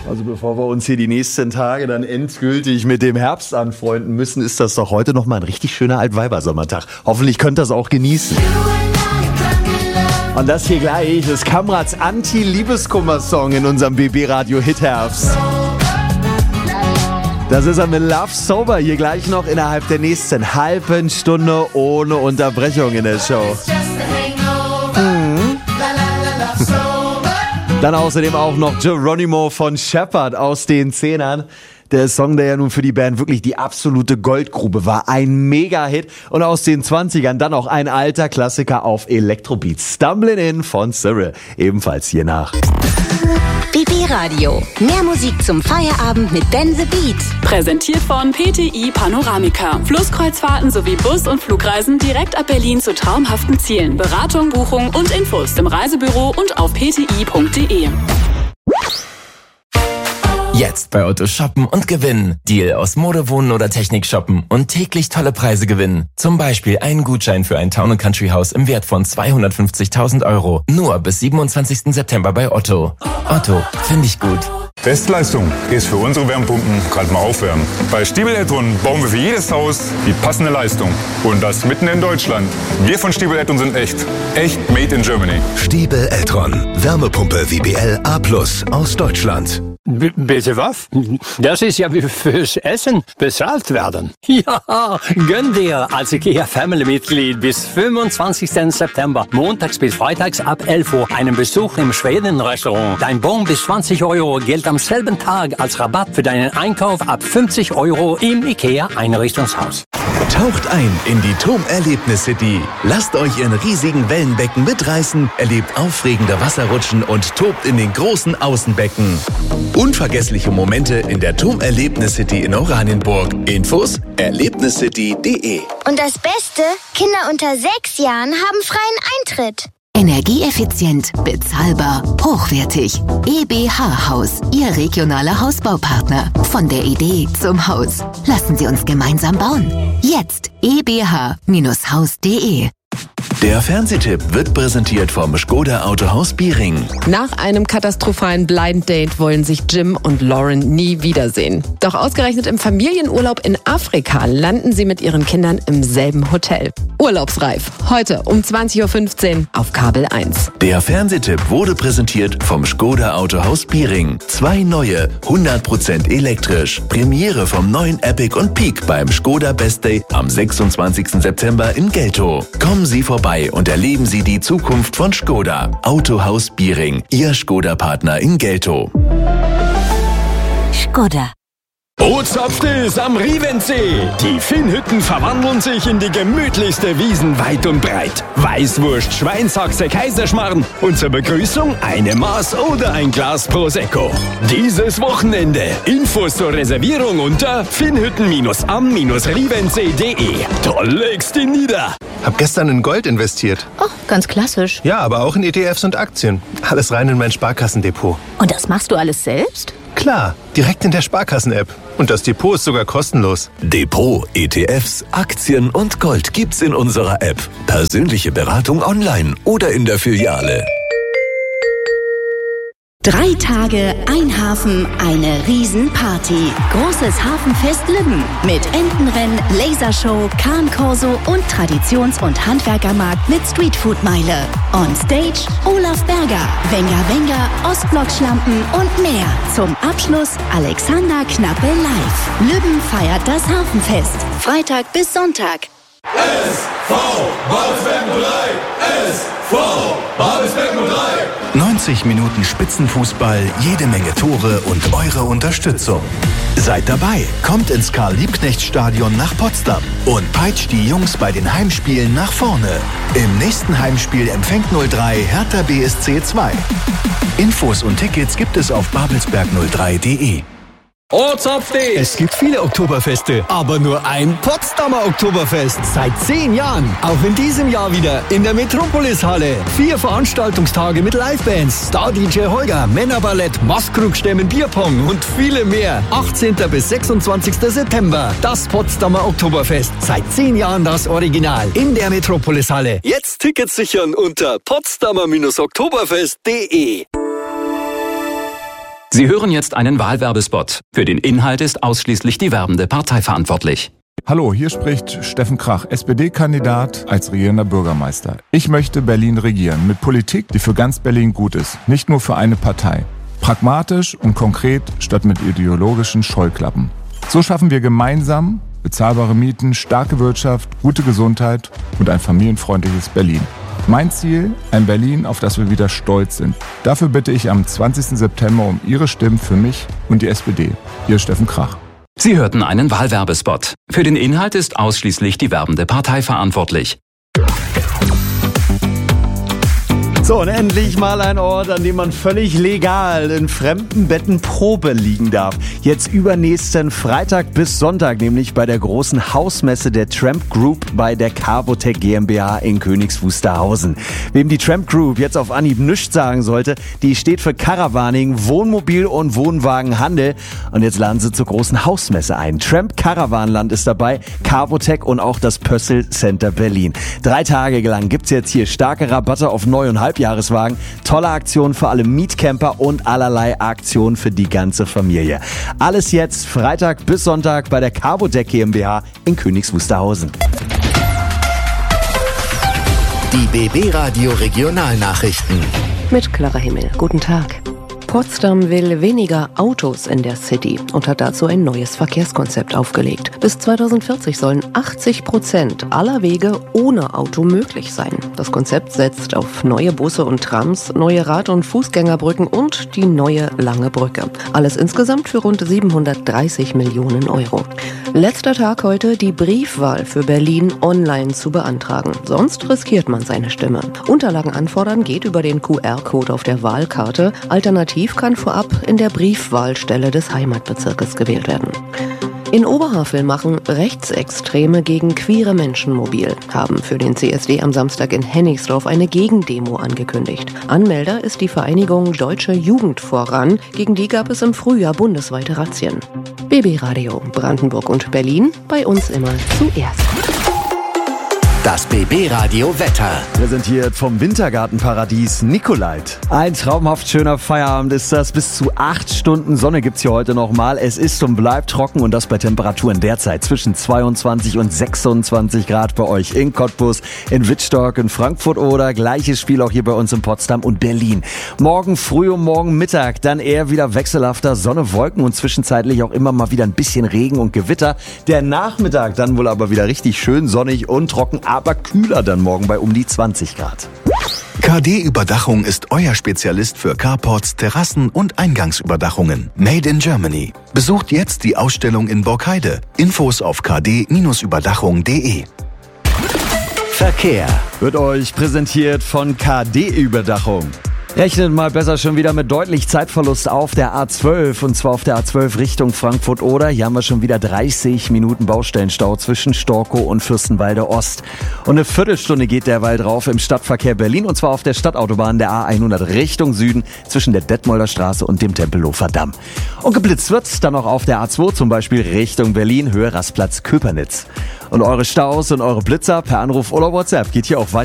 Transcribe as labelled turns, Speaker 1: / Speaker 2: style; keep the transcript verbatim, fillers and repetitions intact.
Speaker 1: Also bevor wir uns hier die nächsten Tage dann endgültig mit dem Herbst anfreunden müssen, ist das doch heute nochmal ein richtig schöner Altweibersommertag. Hoffentlich könnt ihr das auch genießen. Und das hier gleich ist Kamrads Anti-Liebeskummer-Song in unserem B B-Radio-Hit-Herbst. Das ist er mit Love Sober hier gleich noch innerhalb der nächsten halben Stunde ohne Unterbrechung in der Show. Mhm. Dann außerdem auch noch Geronimo von Shepherd aus den Zehnern. Der Song, der ja nun für die Band wirklich die absolute Goldgrube war. Ein Mega-Hit. Und aus den zwanzigern dann auch ein alter Klassiker auf Elektrobeats. Stumbling In von Cyril. Ebenfalls hier nach.
Speaker 2: B B-Radio. Mehr Musik zum Feierabend mit Ben the Beat.
Speaker 3: Präsentiert von P T I Panoramica. Flusskreuzfahrten sowie Bus- und Flugreisen direkt ab Berlin zu traumhaften Zielen. Beratung, Buchung und Infos im Reisebüro und auf p t i punkt d e.
Speaker 4: Jetzt bei Otto shoppen und gewinnen. Deal aus Mode, Wohnen oder Technik shoppen und täglich tolle Preise gewinnen. Zum Beispiel einen Gutschein für ein Town and Country Haus im Wert von zweihundertfünfzigtausend Euro. Nur bis siebenundzwanzigsten September bei Otto. Otto, finde ich gut.
Speaker 5: Bestleistung ist für unsere Wärmepumpen gerade mal aufwärmen. Bei Stiebel Eltron bauen wir für jedes Haus die passende Leistung. Und das mitten in Deutschland. Wir von Stiebel Eltron sind echt. Echt made in Germany.
Speaker 6: Stiebel Eltron. Wärmepumpe W B L A plus aus Deutschland.
Speaker 7: B- bitte was? Das ist ja wie fürs Essen bezahlt werden. Ja, gönn dir als IKEA Family-Mitglied bis fünfundzwanzigsten September, montags bis freitags ab elf Uhr, einen Besuch im Schweden-Restaurant. Dein Bon bis zwanzig Euro gilt am selben Tag als Rabatt für deinen Einkauf ab fünfzig Euro im IKEA-Einrichtungshaus.
Speaker 6: Taucht ein in die Turm-Erlebnis-City. Lasst euch in riesigen Wellenbecken mitreißen, erlebt aufregende Wasserrutschen und tobt in den großen Außenbecken. Unvergessliche Momente in der Turm-Erlebnis-City in Oranienburg. Infos erlebniscity punkt de.
Speaker 2: Und das Beste, Kinder unter sechs Jahren haben freien Eintritt.
Speaker 8: Energieeffizient, bezahlbar, hochwertig. E B H Haus, Ihr regionaler Hausbaupartner. Von der Idee zum Haus. Lassen Sie uns gemeinsam bauen. Jetzt e b h Bindestrich haus punkt de.
Speaker 6: Der Fernsehtipp wird präsentiert vom Škoda Autohaus Biering.
Speaker 9: Nach einem katastrophalen Blind Date wollen sich Jim und Lauren nie wiedersehen. Doch ausgerechnet im Familienurlaub in Afrika landen sie mit ihren Kindern im selben Hotel. Urlaubsreif. Heute um zwanzig Uhr fünfzehn auf Kabel eins.
Speaker 6: Der Fernsehtipp wurde präsentiert vom Škoda Autohaus Biering. Zwei neue, hundert Prozent elektrisch. Premiere vom neuen Epic und Peak beim Škoda Best Day am sechsundzwanzigsten September in Geltow. Kommen Sie vorbei und erleben Sie die Zukunft von Škoda. Autohaus Biering, Ihr Škoda-Partner in Geltow.
Speaker 8: Škoda.
Speaker 10: Bootsabstills am Rievensee. Die Finnhütten verwandeln sich in die gemütlichste Wiesen weit und breit. Weißwurst, Schweinshaxe, Kaiserschmarrn und zur Begrüßung eine Maß oder ein Glas Prosecco. Dieses Wochenende. Infos zur Reservierung unter finnhütten am rievensee punkt de. Da legst du nieder.
Speaker 11: Hab gestern in Gold investiert.
Speaker 12: Oh, ganz klassisch.
Speaker 11: Ja, aber auch in E T Fs und Aktien. Alles rein in mein Sparkassendepot.
Speaker 12: Und das machst du alles selbst?
Speaker 11: Klar, direkt in der Sparkassen-App. Und das Depot ist sogar kostenlos.
Speaker 6: Depot, E T Fs, Aktien und Gold gibt's in unserer App. Persönliche Beratung online oder in der Filiale.
Speaker 2: Drei Tage, ein Hafen, eine Riesenparty. Großes Hafenfest Lübben mit Entenrennen, Lasershow, Kahnkorso und Traditions- und Handwerkermarkt mit Streetfood-Meile. On Stage Olaf Berger, Wenger Wenger, Ostblock-Schlampen und mehr. Zum Abschluss Alexander Knappe live. Lübben feiert das Hafenfest. Freitag bis Sonntag.
Speaker 13: S V Babelsberg null drei! S V Babelsberg null drei!
Speaker 6: neunzig Minuten Spitzenfußball, jede Menge Tore und eure Unterstützung. Seid dabei, kommt ins Karl-Liebknecht-Stadion nach Potsdam und peitscht die Jungs bei den Heimspielen nach vorne. Im nächsten Heimspiel empfängt null drei Hertha B S C zwei. Infos und Tickets gibt es auf babelsberg null drei punkt de.
Speaker 10: Ortsupdate! Es gibt viele Oktoberfeste, aber nur ein Potsdamer Oktoberfest. Seit zehn Jahren. Auch in diesem Jahr wieder in der Metropolis-Halle. Vier Veranstaltungstage mit Livebands, Star-D J Holger, Männerballett, Maskrugstämmen, Bierpong und viele mehr. achtzehnten bis sechsundzwanzigsten September. Das Potsdamer Oktoberfest. Seit zehn Jahren das Original. In der Metropolis-Halle. Jetzt Tickets sichern unter potsdamer Oktoberfest punkt de.
Speaker 14: Sie hören jetzt einen Wahlwerbespot. Für den Inhalt ist ausschließlich die werbende Partei verantwortlich.
Speaker 15: Hallo, hier spricht Steffen Krach, S P D-Kandidat als regierender Bürgermeister. Ich möchte Berlin regieren mit Politik, die für ganz Berlin gut ist, nicht nur für eine Partei. Pragmatisch und konkret statt mit ideologischen Scheuklappen. So schaffen wir gemeinsam bezahlbare Mieten, starke Wirtschaft, gute Gesundheit und ein familienfreundliches Berlin. Mein Ziel, ein Berlin, auf das wir wieder stolz sind. Dafür bitte ich am zwanzigsten September um Ihre Stimmen für mich und die S P D. Ihr Steffen Krach.
Speaker 14: Sie hörten einen Wahlwerbespot. Für den Inhalt ist ausschließlich die werbende Partei verantwortlich.
Speaker 1: So, und endlich mal ein Ort, an dem man völlig legal in fremden Betten Probe liegen darf. Jetzt übernächsten Freitag bis Sonntag, nämlich bei der großen Hausmesse der Tramp Group bei der Carbotec GmbH in Königs Wusterhausen. Wem die Tramp Group jetzt auf Anhieb nichts sagen sollte, die steht für Caravaning, Wohnmobil- und Wohnwagenhandel. Und jetzt laden sie zur großen Hausmesse ein. Tramp Caravanland ist dabei, Carbotec und auch das Pössl Center Berlin. Drei Tage lang gibt's jetzt hier starke Rabatte auf Neu- und Halb Jahreswagen, tolle Aktionen für alle Mietcamper und allerlei Aktionen für die ganze Familie. Alles jetzt Freitag bis Sonntag bei der Carbotec GmbH in Königs Wusterhausen.
Speaker 6: Die B B Radio Regionalnachrichten.
Speaker 16: Mit Clara Himmel. Guten Tag. Potsdam will weniger Autos in der City und hat dazu ein neues Verkehrskonzept aufgelegt. Bis zweitausendvierzig sollen achtzig Prozent aller Wege ohne Auto möglich sein. Das Konzept setzt auf neue Busse und Trams, neue Rad- und Fußgängerbrücken und die neue Lange Brücke. Alles insgesamt für rund siebenhundertdreißig Millionen Euro. Letzter Tag heute, die Briefwahl für Berlin online zu beantragen. Sonst riskiert man seine Stimme. Unterlagen anfordern geht über den Q R-Code auf der Wahlkarte. Alternativ kann vorab in der Briefwahlstelle des Heimatbezirkes gewählt werden. In Oberhavel machen Rechtsextreme gegen queere Menschen mobil, haben für den C S D am Samstag in Hennigsdorf eine Gegendemo angekündigt. Anmelder ist die Vereinigung Deutsche Jugend voran, gegen die gab es im Frühjahr bundesweite Razzien. B B Radio Brandenburg und Berlin, bei uns immer zuerst.
Speaker 6: Das B B Radio Wetter.
Speaker 1: Präsentiert vom Wintergartenparadies Nicolait. Ein traumhaft schöner Feierabend ist das. Bis zu acht Stunden Sonne gibt's hier heute nochmal. Es ist und bleibt trocken und das bei Temperaturen derzeit zwischen zweiundzwanzig und sechsundzwanzig Grad bei euch in Cottbus, in Wittstock, in Frankfurt oder gleiches Spiel auch hier bei uns in Potsdam und Berlin. Morgen früh und morgen Mittag dann eher wieder wechselhafter Sonne, Wolken und zwischenzeitlich auch immer mal wieder ein bisschen Regen und Gewitter. Der Nachmittag dann wohl aber wieder richtig schön sonnig und trocken, aber kühler dann morgen bei um die zwanzig Grad.
Speaker 6: K D-Überdachung ist euer Spezialist für Carports, Terrassen und Eingangsüberdachungen. Made in Germany. Besucht jetzt die Ausstellung in Borkheide. Infos auf k d überdachung punkt d e.
Speaker 1: Verkehr wird euch präsentiert von K D-Überdachung. Rechnet mal besser schon wieder mit deutlich Zeitverlust auf der A zwölf und zwar auf der A zwölf Richtung Frankfurt-Oder. Hier haben wir schon wieder dreißig Minuten Baustellenstau zwischen Storkow und Fürstenwalde Ost. Und eine Viertelstunde geht derweil drauf im Stadtverkehr Berlin und zwar auf der Stadtautobahn der A hundert Richtung Süden zwischen der Detmolder Straße und dem Tempelhofer Damm. Und geblitzt wird's dann auch auf der A zwei zum Beispiel Richtung Berlin, Höhe Rastplatz Köpernitz. Und eure Staus und eure Blitzer per Anruf oder WhatsApp geht hier auch weiter.